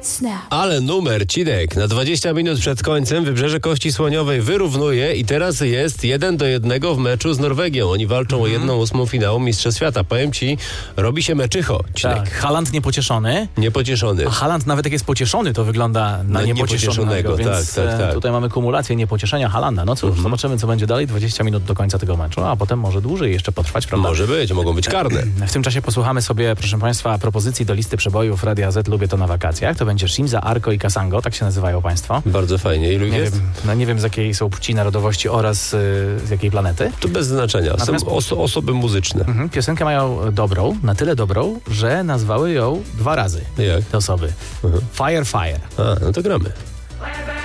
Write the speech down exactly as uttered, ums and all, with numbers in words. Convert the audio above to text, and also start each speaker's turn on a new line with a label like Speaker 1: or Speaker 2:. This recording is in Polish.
Speaker 1: snap.
Speaker 2: Ale numer, Cinek, na dwadzieścia minut przed końcem Wybrzeże Kości Słoniowej wyrównuje i teraz jest jeden do jednego w meczu z Norwegią. Oni walczą mm. o jedną ósmą finału Mistrzostw Świata. Powiem ci, robi się meczycho, Cinek.
Speaker 3: Tak, Haaland niepocieszony.
Speaker 2: Niepocieszony.
Speaker 3: A Haaland nawet jak jest pocieszony, to wygląda na,
Speaker 2: na
Speaker 3: niepocieszonego, więc
Speaker 2: tak, tak, tak.
Speaker 3: tutaj mamy kumulację niepocieszenia Haalanda. No cóż, mm-hmm. zobaczymy, co będzie dalej. dwadzieścia minut do końca tego meczu, a potem może dłużej jeszcze potrwać, prawda?
Speaker 2: Może być, mogą być karne.
Speaker 3: W tym czasie posłuchamy sobie, proszę Państwa, propozycji do listy przebojów Radia Z. Lubię to na wakacjach. To będzie Shimza, Arko i Kasango, tak się nazywają Państwo.
Speaker 2: Bardzo fajnie. Ilu
Speaker 3: nie
Speaker 2: jest?
Speaker 3: Wiem, no nie wiem, z jakiej są płci, narodowości oraz yy, z jakiej planety.
Speaker 2: To bez znaczenia.
Speaker 3: Natomiast...
Speaker 2: Są oso- osoby muzyczne.
Speaker 3: Mhm. Piosenkę mają dobrą, na tyle dobrą, że nazwały ją dwa razy
Speaker 2: Jak?
Speaker 3: te osoby.
Speaker 2: Mhm.
Speaker 3: Fire, Fire.
Speaker 2: A, no to gramy.